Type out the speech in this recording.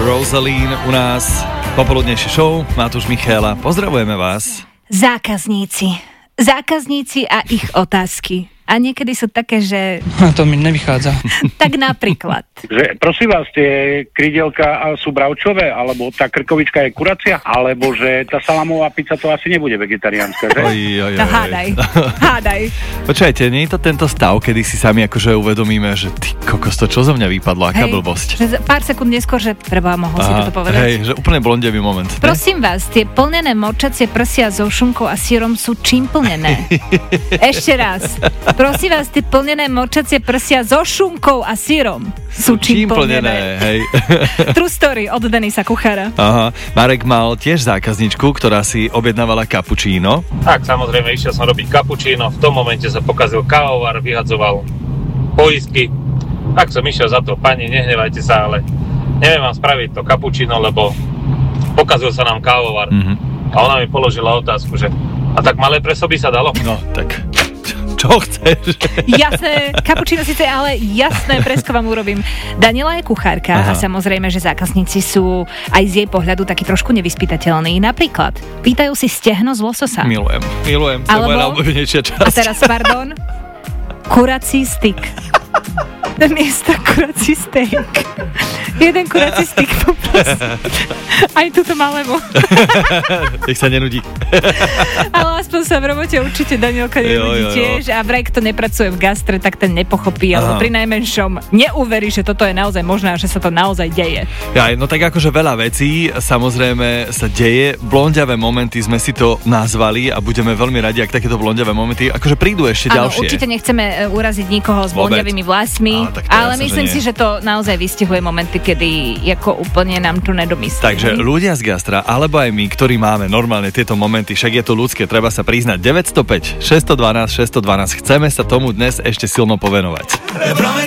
Rosaline u nás popoludnejšie show. Matúš, Michaela, pozdravujeme vás. Zákazníci a ich otázky. A niekedy sú také, že... To mi nevychádza. Tak napríklad. Že, prosím vás, tie krydielka sú bravčové, alebo tá krkovička je kuracia, alebo že tá salamová pizza to asi nebude vegetariánska, že? No hádaj. Počkajte, nie je to tento stav, kedy si sami akože uvedomíme, že ty kokos, to čo zo mňa vypadlo, aká blbosť. Že pár sekúnd neskôr, že preboha, mohol si toto povedať. Hej, že úplne blondiavý moment. Prosím vás, tie plnené morčacie prsia so šunkou a syrom sú čím plnené? Ešte raz. Prosím vás, tie plnené morčacie prsia so šunkou a syrom sú čím plnené? Hej. True story od Denisa Kuchára. Aha. Marek mal tiež zákazničku, ktorá si objednávala kapučíno. Tak, samozrejme, išiel som robiť kapučíno, v tom momente sa pokazil kávovar, vyhadzoval poisky. Tak som išiel za to, pani, nehnevajte sa, ale neviem vám spraviť to kapučíno, lebo pokazil sa nám kávovar. A ona mi položila otázku, že a tak malé preso by sa dalo? No, tak... Čo chceš? Jasné, kapučíno síce, ale jasné, presko vám urobím. Daniela je kuchárka. Aha. A samozrejme, že zákazníci sú aj z jej pohľadu takí trošku nevyspytateľní. Napríklad, pýtajú si stehno z lososa. Milujem. To je moja najobľúbenejšia časť. A teraz, pardon, kurací styk. Miesto kurací steak. Jeden kurací styk poprosím. Aj túto malému. Nech sa nenudí. Ale aspoň sa v robote určite Danielka nenudí tiež a vraj, kto nepracuje v gastre, tak ten nepochopí, alebo pri najmenšom neuverí, že toto je naozaj možné a že sa to naozaj deje. Ja, no tak akože veľa vecí samozrejme sa deje. Blondiavé momenty sme si to nazvali a budeme veľmi radi, ak takéto blondiavé momenty akože prídu ešte ďalšie. Áno, určite nechceme uraziť nikoho s blondiavými vlasmi, ale myslím si, že to naozaj vystihuje momenty, kedy ako úplne nám tu nedomyslí. Takže ľudia z gastra, alebo aj my, ktorí máme normálne tieto momenty, však je to ľudské, treba sa priznať. 905 612 612, chceme sa tomu dnes ešte silno povenovať.